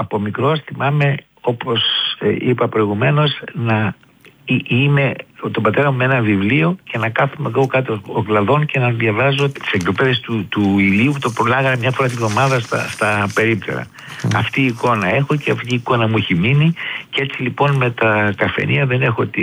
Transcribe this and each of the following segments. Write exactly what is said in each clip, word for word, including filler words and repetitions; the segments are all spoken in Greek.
από μικρός θυμάμαι, όπως ε, είπα προηγουμένως, να είμαι τον πατέρα μου με ένα βιβλίο και να κάθομαι εγώ κάτω ο κλαδόν και να διαβάζω τις εγκροπές του, του ηλίου που το προλάγανε μια φορά την εβδομάδα στα, στα περίπτερα. Mm. Αυτή η εικόνα έχω και αυτή η εικόνα μου έχει μείνει, και έτσι λοιπόν με τα καφενεία δεν έχω την,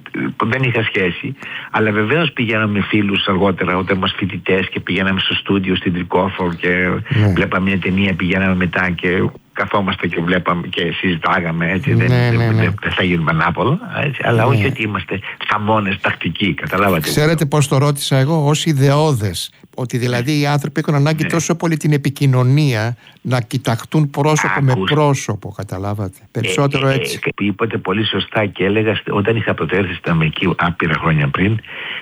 δεν είχα σχέση, αλλά βεβαίως πηγαίναμε με φίλους αργότερα όταν ήμασταν φοιτητές και πηγαίναμε στο στούντιο στην Τρικόφορ και mm. βλέπαμε μια ταινία, πηγαίναμε μετά και καθόμαστε και βλέπαμε και συζητάγαμε, έτσι, ναι, δεν, ναι, ναι. δεν θα γίνουμε ανάποδο, έτσι, αλλά ναι. όχι ότι είμαστε θαμώνες τακτικοί, καταλάβατε. Ξέρετε πώς το ρώτησα εγώ? Ως ιδεώδες, ότι δηλαδή οι άνθρωποι έχουν ανάγκη ναι. τόσο πολύ την επικοινωνία, να κοιταχτούν πρόσωπο Άκους. με πρόσωπο, καταλάβατε, περισσότερο ε, ε, έτσι. Ε, είπατε πολύ σωστά και έλεγα όταν είχα πρωτοέρθει στην Αμερική άπειρα χρόνια πριν,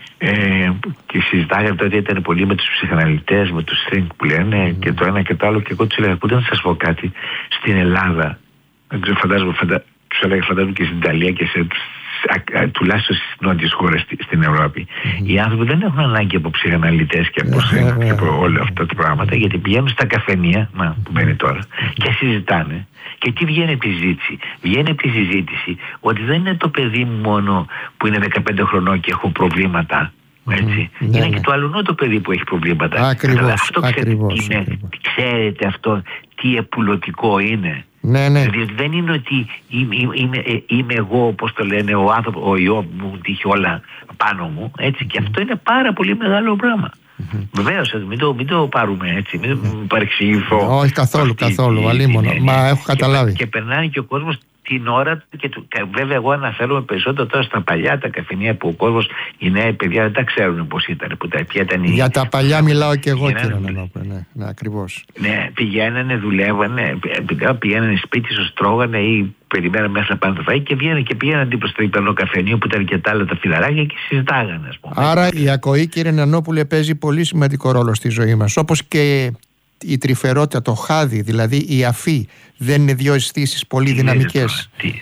Ε, και συζητάγαμε τότε, ήταν πολύ με τους ψυχαναλυτές, με τους think που λένε mm. και το ένα και το άλλο, και εγώ τους έλεγα, ακούτε να σας πω κάτι, στην Ελλάδα, δεν ξέρω, φαντάζομαι, φαντα... τους έλεγα, φαντάζομαι και στην Ιταλία και σε, τουλάχιστον στις νότιες χώρες στην Ευρώπη, mm. οι άνθρωποι δεν έχουν ανάγκη από ψυχαναλυτές και από, mm. και από όλα αυτά τα πράγματα, γιατί πηγαίνουν στα καφενεία, μα, που μένει τώρα, mm. και συζητάνε. Και τι βγαίνει από τη συζήτηση? Βγαίνει από τη συζήτηση ότι δεν είναι το παιδί μου μόνο που είναι δεκαπέντε χρονών και έχω προβλήματα. Έτσι. Mm, είναι ναι, και ναι. το αλλουνό το παιδί που έχει προβλήματα. Ακριβώς, αυτό ακριβώς, ξέρετε, είναι, ακριβώς. ξέρετε αυτό τι επουλωτικό είναι? Ναι, ναι. Δηλαδή δεν είναι ότι είμαι, είμαι, είμαι εγώ, όπως το λένε, ο άνθρωπος, ο ιό μου τύχει όλα πάνω μου. Έτσι. Mm. Και αυτό είναι πάρα πολύ μεγάλο πράγμα. Mm-hmm. Βεβαίως, μην το, μην το πάρουμε έτσι, μην mm. παρεξηγηθώ. Όχι καθόλου, αυτή, καθόλου, αλίμονο. Ναι, μα έχω καταλάβει. Και, και περνάει και ο κόσμος την ώρα του, και του, βέβαια εγώ αναφέρομαι περισσότερο τώρα στα παλιά τα καφενεία που ο κόσμος, οι νέοι παιδιά δεν τα ξέρουν πώς ήταν, που τα, ήταν οι, για τα παλιά μιλάω και εγώ, κύριε Νανόπουλε, ναι, ναι, ακριβώς. Ναι, πηγαίνανε, δουλεύανε, πηγαίνανε σπίτι σου, τρώγανε ή περιμένανε μέσα να πάνε το φαΐ και βγαίνανε και πήγαιναν προς το υπερνό καφενείο που ήταν και τα άλλα τα φιλαράκια και συζητάγανε, ας πούμε. Άρα η ακοή, κύριε Νανόπουλε, παίζει πολύ σημαντικό ρόλο στη ζωή μας, όπως και η τρυφερότητα, το χάδι, δηλαδή η αφή, δεν είναι δύο αισθήσεις πολύ τι δυναμικές? Τι,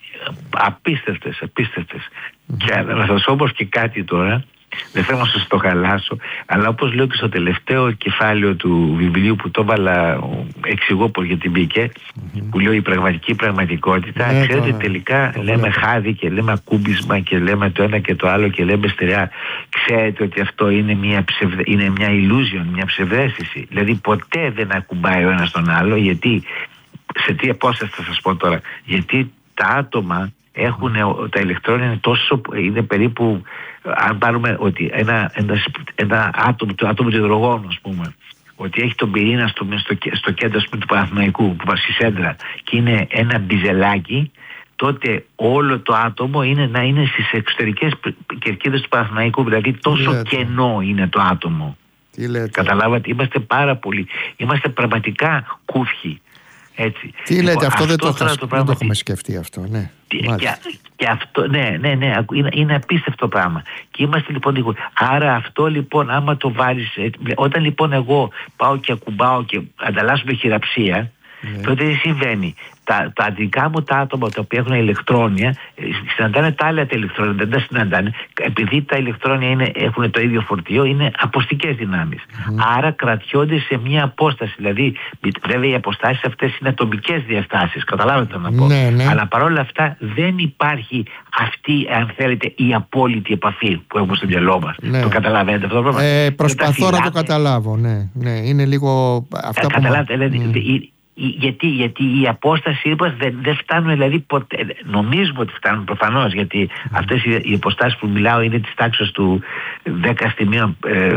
απίστευτες, απίστευτες. Mm-hmm. Και να σας πω όμως και κάτι τώρα, δεν θέλω να σας το χαλάσω, αλλά όπως λέω και στο τελευταίο κεφάλαιο του βιβλίου που το έβαλα, εξηγώ πως γιατί μπήκε, mm-hmm. που λέω η πραγματική πραγματικότητα, yeah, ξέρετε το, τελικά το λέμε το χάδι και λέμε ακούμπισμα και λέμε το ένα και το άλλο και λέμε στερεά. Ξέρετε ότι αυτό είναι μια, ψευδε, είναι μια illusion, μια ψευδαίσθηση. Δηλαδή ποτέ δεν ακουμπάει ο ένας τον άλλο, γιατί, σε τι απόσταση θα σας πω τώρα, γιατί τα άτομα έχουν, τα ηλεκτρόνια είναι τόσο, είναι περίπου, αν πάρουμε ότι ένα, ένα, ένα άτομο, το άτομο του υδρογόνου, ας πούμε, ότι έχει τον πυρήνα στο, στο, στο κέντρο πούμε, του Παναθηναϊκού, που βάζει σέντρα, και είναι ένα μπιζελάκι, τότε όλο το άτομο είναι να είναι στις εξωτερικές κερκίδες του Παναθηναϊκού, δηλαδή τόσο κενό είναι το άτομο. Τι λέτε? Καταλάβατε, είμαστε πάρα πολύ, είμαστε πραγματικά κούφιοι. Έτσι. Τι λέτε, λοιπόν, αυτό, αυτό δεν το, το, το, δεν το έχουμε σκεφτεί αυτό, ναι. Και, και αυτό, ναι, ναι, ναι, είναι, είναι απίστευτο πράγμα. Και είμαστε λοιπόν λίγο. Άρα αυτό λοιπόν, άμα το βάλεις, όταν λοιπόν εγώ πάω και ακουμπάω και ανταλλάσσουμε χειραψία, ναι. τότε τι συμβαίνει? Τα, τα δικά μου τα άτομα τα οποία έχουν ηλεκτρόνια συναντάνε τα άλλα τα ηλεκτρόνια, δεν τα συναντάνε, επειδή τα ηλεκτρόνια είναι, έχουν το ίδιο φορτίο, είναι αποστικές δυνάμεις. Mm. Άρα κρατιόνται σε μια απόσταση. Δηλαδή, βέβαια οι αποστάσεις αυτές είναι ατομικές διαστάσεις, καταλάβετε να πω. Ναι, ναι. Αλλά παρόλα αυτά δεν υπάρχει αυτή, αν θέλετε, η απόλυτη επαφή που έχουμε στο μυαλό μας. Ναι. Το καταλαβαίνετε αυτό το πράγμα? Ε, προσπαθώ να το καταλάβω, ναι. ναι. Είναι λίγο αυτά ε, που... Καταλάβετε, δηλαδή, mm. Γιατί, γιατί η απόσταση είπα, δεν, δεν φτάνουν δηλαδή ποτέ. Νομίζουμε ότι φτάνουν προφανώς, γιατί mm. αυτές οι, οι αποστάσεις που μιλάω είναι της τάξης του δέκα στη μία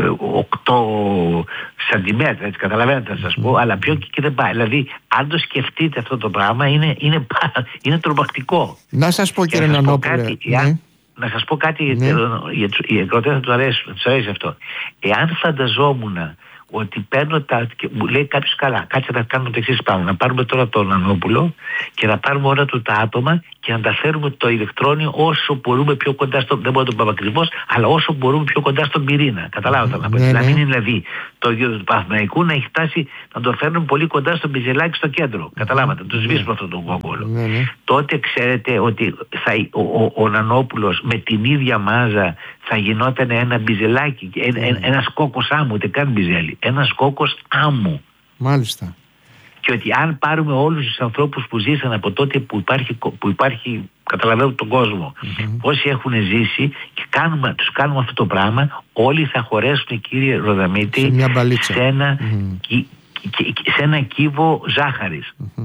οκτώ σαντιμέτρα, έτσι καταλαβαίνετε να σας πω, αλλά πιο και δεν πάει. Δηλαδή αν το σκεφτείτε αυτό το πράγμα είναι, είναι, είναι τρομακτικό. Να σας πω, κύριε Νανόπουλε, ναι. Να σας πω κάτι, ναι. γιατί οι εκδοτές θα τους αρέσει, αρέσει αυτό. Εάν φανταζόμουν ότι παίρνω τα. Μου λέει κάποιος, καλά, κάτσε να κάνουμε το εξής πράγμα. Να πάρουμε τώρα τον Νανόπουλο και να πάρουμε όλα του τα άτομα και να τα φέρουμε το ηλεκτρόνιο όσο μπορούμε πιο κοντά στο. Δεν μπορούμε να το πούμε ακριβώς, αλλά όσο μπορούμε πιο κοντά στον πυρήνα. Καταλάβατε να πω. Ναι, ναι. Να μην είναι δηλαδή το ίδιο του Παναθηναϊκού, να έχει φτάσει να το φέρνουμε πολύ κοντά στον πιζελάκι στο κέντρο. Καταλάβατε, να το σβήσουμε ναι. αυτόν τον κόκκολο. Ναι, ναι. Τότε ξέρετε ότι θα, ο, ο, ο Νανόπουλος με την ίδια μάζα θα γινόταν ένα μπιζελάκι, ένα, mm. ένας κόκκος άμμου, ούτε καν μπιζέλι, ένας κόκκος άμμου. Μάλιστα. Και ότι αν πάρουμε όλους τους ανθρώπους που ζήσαν από τότε που υπάρχει, που υπάρχει καταλαβαίνω τον κόσμο, mm-hmm. όσοι έχουν ζήσει και κάνουμε, τους κάνουμε αυτό το πράγμα, όλοι θα χωρέσουν, κύριε Ροδαμίτη, σε, μια σε, ένα, mm-hmm. κι, κι, κι, σε ένα κύβο ζάχαρης. Mm-hmm.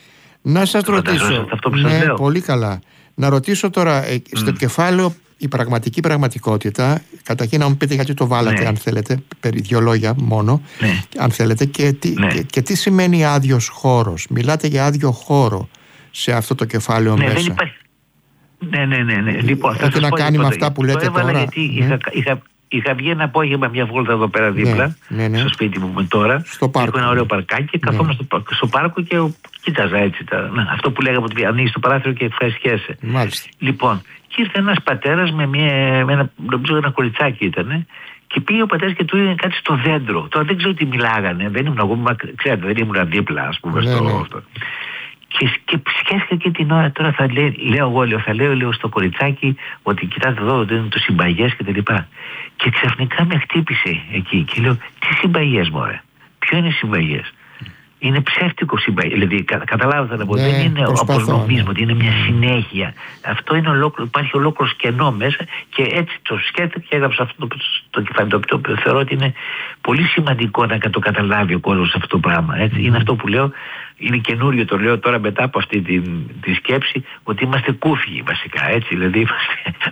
Να σας ρωτήσω, αυτό που σας ναι, λέω. Πολύ καλά. Να ρωτήσω τώρα, στο mm. κεφάλαιο η πραγματική πραγματικότητα, καταρχήν να μου πείτε γιατί το βάλατε, ναι. αν θέλετε, περί δύο λόγια μόνο, ναι. αν θέλετε, και τι, ναι. και, και τι σημαίνει άδειος χώρος. Μιλάτε για άδειο χώρο σε αυτό το κεφάλαιο ναι, μέσα. Δεν υπάρχει. Ναι, ναι, ναι, ναι. Λοιπόν, θα έχει να κάνει με αυτά που λέτε τώρα. Γιατί ναι. είχα, είχα, είχα βγει ένα απόγευμα μια βόλτα εδώ πέρα δίπλα, ναι, ναι, ναι. στο σπίτι μου με τώρα. Στο πάρκο. Έχω ένα ωραίο παρκάκι και καθόμουν ναι. στο, στο πάρκο και κοίταζα έτσι. Τα, ναι, αυτό που λέγαμε ότι ανοίγει το παράθυρο και ευχαριστιέσαι. Μάλιστα. Λοιπόν, και ήρθε ένας πατέρας με, μια, με ένα, νομίζω ένα κοριτσάκι ήταν, και πήγε ο πατέρας και του έλεγε κάτι στο δέντρο. Τώρα δεν ξέρω τι μιλάγανε, δεν ήμουν εγώ, ξέρετε, δεν ήμουν δίπλα, ας πούμε, ναι, στο ναι. αυτό. Και, και σκέφτηκα και την ώρα τώρα θα λέει, λέω εγώ, λέω, θα λέω, λέω στο κοριτσάκι ότι κοιτάτε εδώ, ότι είναι το συμπαγές και τα λοιπά. Και ξαφνικά με χτύπησε εκεί και λέω, τι συμπαγές μωρέ, ποιο είναι συμπαγές. Είναι ψεύτικο συμπαγές, δηλαδή κα, καταλάβατε να πω, ναι, δεν είναι όπως νομίζουμε ότι είναι μια συνέχεια. Αυτό είναι ολόκληρο, υπάρχει ολόκληρο κενό μέσα και έτσι το σκέφτηκα και έγραψα αυτό το, το κεφάλι, το οποίο θεωρώ ότι είναι πολύ σημαντικό να το καταλάβει ο κόσμος αυτό το πράγμα. Έτσι. Mm. Είναι αυτό που λέω. Είναι καινούριο, το λέω τώρα μετά από αυτή τη, τη σκέψη, ότι είμαστε κούφιοι βασικά, έτσι, δηλαδή είμαστε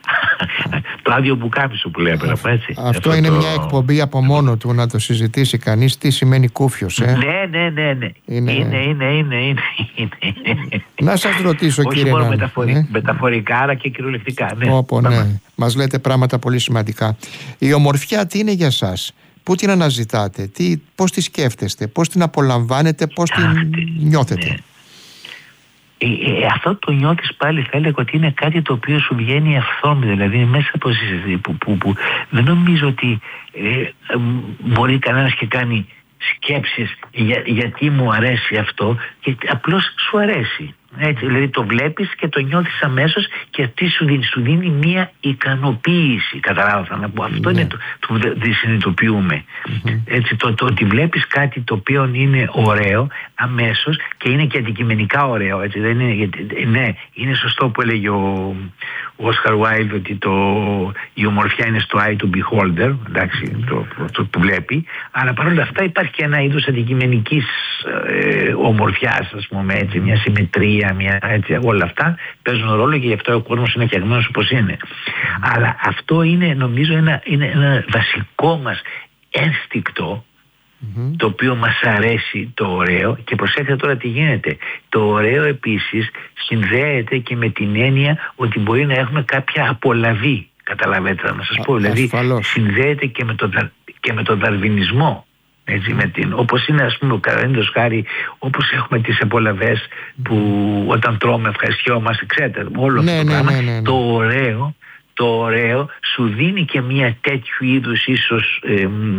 το άδειο μπουκάμισο που λέμε. Έτσι. Αυτό, αυτό είναι το... μια εκπομπή από μόνο του να το συζητήσει κανείς τι σημαίνει κούφιος. Ε? Ναι, ναι, ναι, ναι. Είναι, είναι, είναι, είναι, είναι, είναι. Να σας ρωτήσω, όχι κύριε μόνο Νάνη, μεταφορι... ε? μεταφορικά, αλλά και κυριολεκτικά. Ναι. Όπο, ναι. Μας λέτε πράγματα πολύ σημαντικά. Η ομορφιά τι είναι για σας? Πού την αναζητάτε, τι, πώς τη σκέφτεστε, πώς την απολαμβάνετε, πώς την Άχτε, νιώθετε. Ναι. Ε, ε, αυτό το νιώθεις πάλι θα έλεγα ότι είναι κάτι το οποίο σου βγαίνει αυθόρμητα, δηλαδή μέσα από συζήτηση που, που, που δεν νομίζω ότι ε, ε, μπορεί κανένας και κάνει σκέψεις για, γιατί μου αρέσει αυτό και απλώς σου αρέσει. Έτσι, δηλαδή το βλέπεις και το νιώθεις αμέσως και τι σου δίνει, σου δίνει μια ικανοποίηση. Καταλάβατε να πω. Αυτό yeah. είναι το που δεν συνειδητοποιούμε. Mm-hmm. Έτσι, το, το ότι βλέπεις κάτι το οποίο είναι ωραίο αμέσως και είναι και αντικειμενικά ωραίο. Έτσι, δεν είναι, γιατί, ναι, είναι σωστό που έλεγε ο Όσκαρ Βάιλντ ότι το, η ομορφιά είναι στο eye του beholder, εντάξει, mm-hmm. το, το, το που βλέπει, αλλά παρόλα αυτά υπάρχει και ένα είδος αντικειμενικής ε, ομορφιάς, ας πούμε, έτσι, μια συμμετρία, μια, έτσι, όλα αυτά παίζουν ρόλο και γι' αυτό ο κόσμος είναι φτιαγμένος όπως είναι. Mm-hmm. Αλλά αυτό είναι, νομίζω, ένα, είναι ένα βασικό μας ένστικτο, mm-hmm. το οποίο μας αρέσει το ωραίο. Και προσέξτε τώρα τι γίνεται. Το ωραίο επίσης συνδέεται και με την έννοια ότι μπορεί να έχουμε κάποια απολαβή. Καταλαβαίνετε να σας πω. Α, δηλαδή ασφαλώς. Συνδέεται και με, το, και με τον δαρβινισμό. Έτσι, με την, όπως είναι, ας πούμε, ο καραίνδος χάρη, όπως έχουμε τις απολαβές που όταν τρώμε ευχαριστιόμαστε, ξέρετε, όλο ναι, αυτό το ναι, πράγμα, ναι, ναι, ναι. το ωραίο, το ωραίο σου δίνει και μια τέτοιου είδους ίσως ε,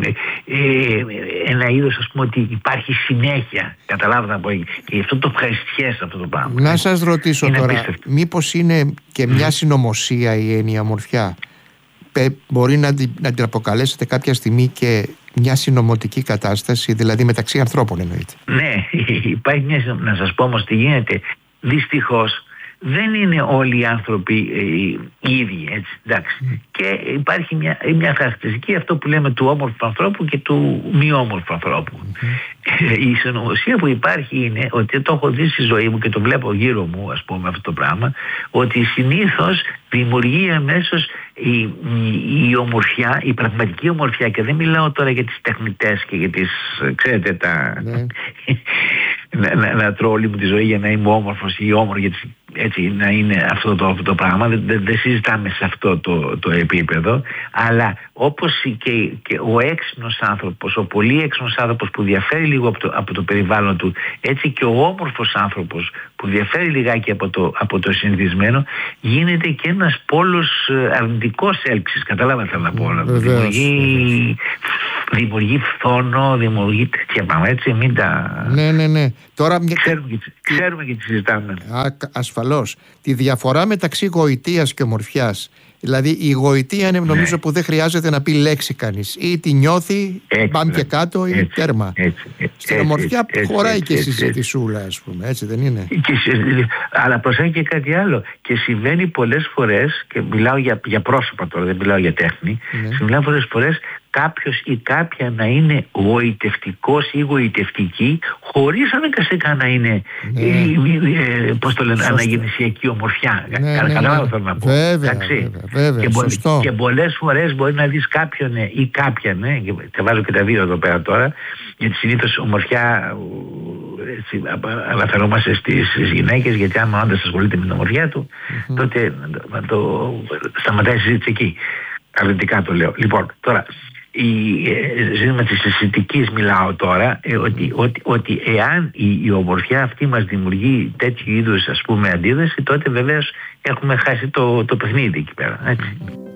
ε, ένα είδος, ας πούμε, ότι υπάρχει συνέχεια. Καταλάβατε να πω, και αυτό το ευχαριστιέσαι αυτό το πράγμα. Να σας ρωτήσω είναι τώρα, απίστευτο. Μήπως είναι και μια συνωμοσία η έννοια ομορφιά? Μπορεί να την, να την αποκαλέσετε κάποια στιγμή και μια συνωμοτική κατάσταση, δηλαδή μεταξύ ανθρώπων εννοείται? Ναι, υπάρχει μια, να σας πω όμως τι γίνεται. Δυστυχώς δεν είναι όλοι οι άνθρωποι ε, οι ίδιοι, έτσι, εντάξει. Mm. Και υπάρχει μια, μια χαρακτηριστική, αυτό που λέμε, του όμορφου ανθρώπου και του μη όμορφου ανθρώπου. Mm. Η συνωμοσία που υπάρχει είναι ότι το έχω δει στη ζωή μου και το βλέπω γύρω μου, ας πούμε, αυτό το πράγμα, ότι συνήθως δημιουργεί αμέσως η, η, η ομορφιά, η πραγματική ομορφιά, και δεν μιλάω τώρα για τις τεχνητές και για τις, ξέρετε, τα... Mm. να, να, να τρώω όλη μου τη ζωή για να είμαι όμορφος ή όμορφη, έτσι, να είναι αυτό το, αυτό το πράγμα. Δεν, δεν, δεν συζητάμε σε αυτό το, το επίπεδο, αλλά όπως και, και ο έξυπνος άνθρωπος, ο πολύ έξυπνος άνθρωπος που διαφέρει λίγο από το, από το περιβάλλον του, έτσι και ο όμορφος άνθρωπος που διαφέρει λιγάκι από το, από το συνηθισμένο, γίνεται και ένας πόλος αρνητικός έλξης. Καταλάβατε θέλω να πω. Δημιουργεί, δημιουργεί φθόνο, δημιουργεί τέτοια πράγματα, έτσι, μην τα... Ναι, ναι, ναι. Τώρα, ξέρουμε, και, ξέρουμε και τι συζητάμε. Α, ασφαλώς. Τη διαφορά μεταξύ γοητείας και ομορφιάς Δηλαδή η γοητεία είναι νομίζω ναι. που δεν χρειάζεται να πει λέξη κανείς. Ή τη νιώθει, πάμε και κάτω, ή τέρμα. Έτσι, έτσι, στην ομορφιά έτσι, χωράει έτσι, και έτσι, συζητησούλα, ας πούμε, έτσι δεν είναι? Και, αλλά προσέχει και κάτι άλλο. Και συμβαίνει πολλές φορές, και μιλάω για, για πρόσωπα τώρα, δεν μιλάω για τέχνη, ναι. συμβαίνει πολλές φορές κάποιος ή κάποια να είναι γοητευτικός ή γοητευτική χωρίς αναγκαστικά να είναι ναι. ε, ε, πώς το λένε, αναγεννησιακή ομορφιά. Ναι, ναι, Καταλάβω ναι. θέλω να πω. Βέβαια, βέβαια, βέβαια, και, σωστό. και πολλές φορές μπορεί να δεις κάποιον ή κάποια, ναι, και βάζω και τα δύο εδώ πέρα τώρα, γιατί συνήθως ομορφιά έτσι, αναφερόμαστε στις, στις γυναίκες, γιατί άμα όντας ασχολείται με την ομορφιά του, mm-hmm. τότε να το, το σταματάει η συζήτηση εκεί. Αρνητικά το λέω. Λοιπόν, τώρα η ε, ζήτημα της αισθητικής μιλάω τώρα, ε, ότι, ότι, ότι εάν η, η ομορφιά αυτή μας δημιουργεί τέτοιου είδους, ας πούμε, αντίδραση, τότε βεβαίως έχουμε χάσει το, το παιχνίδι εκεί πέρα, έτσι.